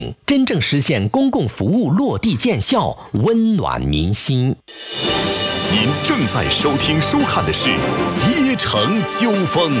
真正实现公共服务落地见效，温暖民心。 您正在收听收看的是《椰城纠锋》。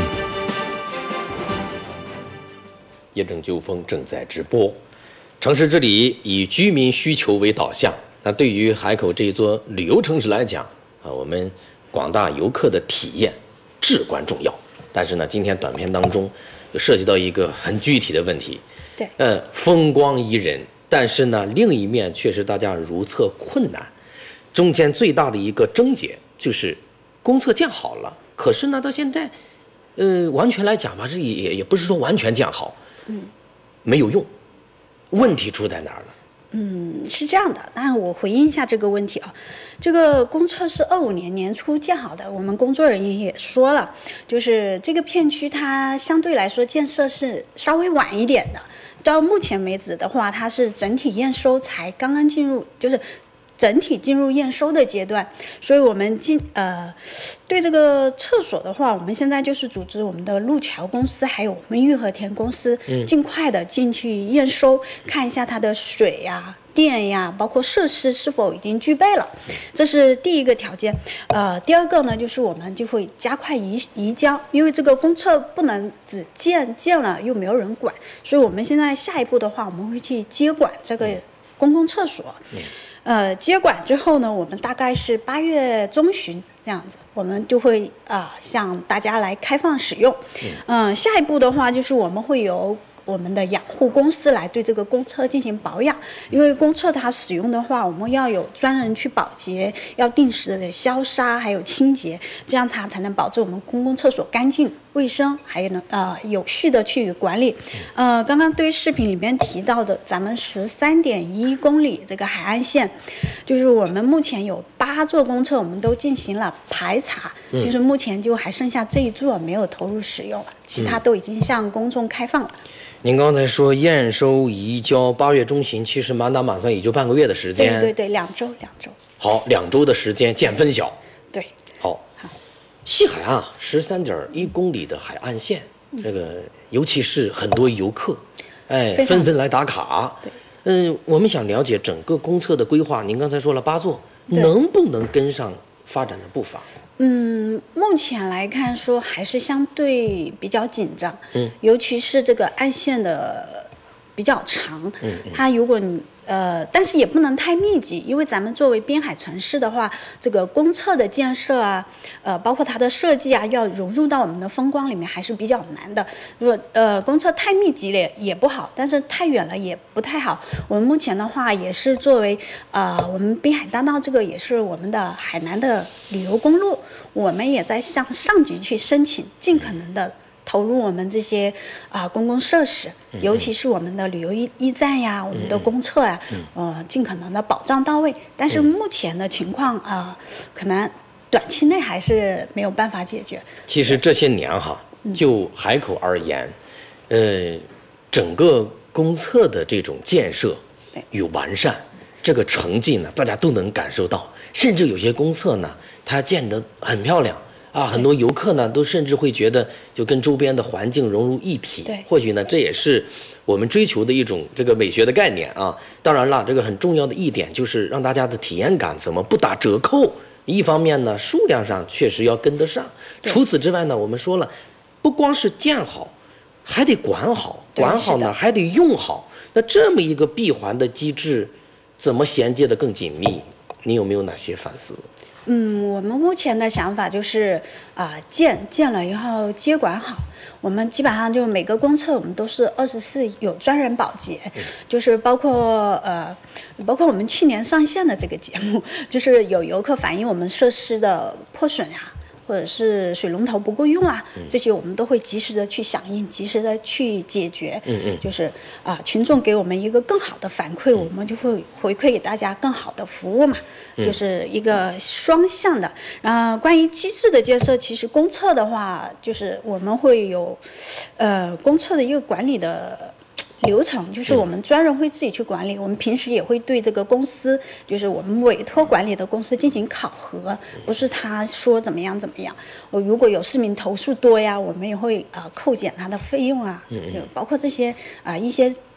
椰城纠锋正在直播。城市治理以居民需求为导向，那对于海口这一座旅游城市来讲我们广大游客的体验至关重要。但是呢，今天短片当中就涉及到一个很具体的问题。 对， 风光宜人，但是呢，另一面却是大家如厕困难。中间最大的一个症结就是公厕建好了，可是呢，到现在，完全来讲吧，这也不是说完全建好，没有用。问题出在哪儿了？ 是这样的，那我回应一下这个问题啊。这个公厕是25年年初建好的，我们工作人员也说了，就是这个片区它相对来说建设是稍微晚一点的。到目前为止的话，它是整体验收才刚刚进入，就是整体进入验收的阶段，所以我们对这个厕所的话，我们现在就是组织我们的路桥公司还有我们玉和田公司尽快的进去验收，看一下它的水呀、电呀，包括设施是否已经具备了，这是第一个条件。第二个呢，就是我们就会加快移交，因为这个公厕不能只建了又没有人管，所以我们现在下一步的话，我们会去接管这个公共厕所。接管之后呢，我们大概是8月中旬这样子，我们就会向大家来开放使用。下一步的话就是我们会由我们的养护公司来对这个公厕进行保养，因为公厕它使用的话，我们要有专人去保洁，要定时的消杀还有清洁，这样它才能保证我们公共厕所干净卫生，还有呢有序的去管理。刚刚对视频里面提到的咱们13.1公里这个海岸线，就是我们目前有8座公厕我们都进行了排查，就是目前就还剩下这一座没有投入使用了，其他都已经向公众开放了。 您刚才说验收移交8月中旬，其实满打满算也就半个月的时间。 对，2周。 好，2周的时间见分晓。 对， 好。西海岸13.1公里的海岸线，这个尤其是很多游客，纷纷来打卡。 对， 我们想了解整个公厕的规划，您刚才说了8座，能不能跟上发展的步伐？ 目前来看说还是相对比较紧张，尤其是这个岸线的比较长，它如果你但是也不能太密集，因为咱们作为滨海城市的话，这个公厕的建设啊，包括它的设计啊，要融入到我们的风光里面还是比较难的。如果公厕太密集了也不好，但是太远了也不太好。我们目前的话也是作为我们滨海大道这个也是我们的海南的旅游公路，我们也在向上级去申请，尽可能的投入我们这些公共设施，尤其是我们的旅游驿站呀，我们的公厕呀，尽可能的保障到位。但是目前的情况可能短期内还是没有办法解决。 其实这些年就海口而言，整个公厕的这种建设与完善，这个成绩呢，大家都能感受到。甚至有些公厕呢，它建得很漂亮。很多游客呢都甚至会觉得就跟周边的环境融入一体。或许呢这也是我们追求的一种这个美学的概念啊。当然了，这个很重要的一点就是让大家的体验感怎么不打折扣。一方面呢，数量上确实要跟得上。除此之外呢，我们说了，不光是建好，还得管好，管好呢还得用好。那这么一个闭环的机制，怎么衔接得更紧密？你有没有哪些反思？ 我们目前的想法就是建了以后接管好，我们基本上就每个公厕我们都是24有专人保洁，就是包括我们去年上线的这个节目，就是有游客反映我们设施的破损呀，或者是水龙头不够用啊，这些我们都会及时的去响应，及时的去解决。就是群众给我们一个更好的反馈，我们就会回馈给大家更好的服务嘛，就是一个双向的。关于机制的建设，其实公厕的话，就是我们会有公厕的一个管理的流程，就是我们专人会自己去管理，我们平时也会对这个公司，就是我们委托管理的公司进行考核，不是他说怎么样怎么样。如果有市民投诉多呀，我们也会扣减他的费用啊，就包括这些一些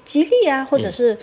激励啊，或者是